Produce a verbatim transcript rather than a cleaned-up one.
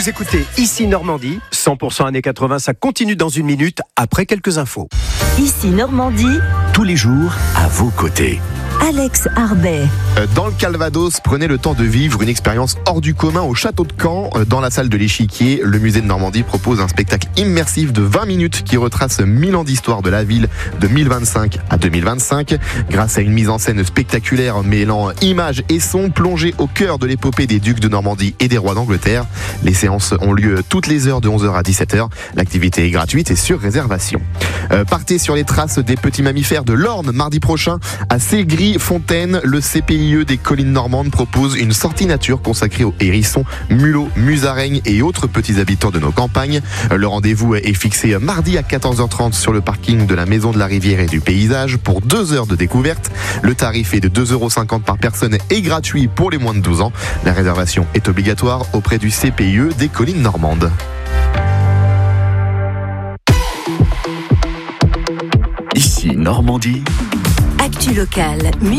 Vous écoutez Ici Normandie, cent pour cent années quatre-vingts, ça continue dans une minute après quelques infos. Ici Normandie, tous les jours à vos côtés. Alex Arbet. Dans le Calvados, prenez le temps de vivre une expérience hors du commun au château de Caen. Dans la salle de l'Échiquier, le musée de Normandie propose un spectacle immersif de vingt minutes qui retrace mille ans d'histoire de la ville de mille vingt-cinq à deux mille vingt-cinq. Grâce à une mise en scène spectaculaire mêlant images et sons, plongée au cœur de l'épopée des ducs de Normandie et des rois d'Angleterre. Les séances ont lieu toutes les heures de onze heures à dix-sept heures. L'activité est gratuite et sur réservation. Euh, partez sur les traces des petits mammifères de l'Orne mardi prochain à Ségry-Fontaine. Le C P I E des collines normandes propose une sortie nature consacrée aux hérissons, mulots, musaraignes et autres petits habitants de nos campagnes. Le rendez-vous est fixé mardi à quatorze heures trente sur le parking de la Maison de la Rivière et du Paysage pour deux heures de découverte. Le tarif est de deux euros cinquante par personne et gratuit pour les moins de douze ans. La réservation est obligatoire auprès du C P I E des collines normandes. Ici Normandie. Actu locale.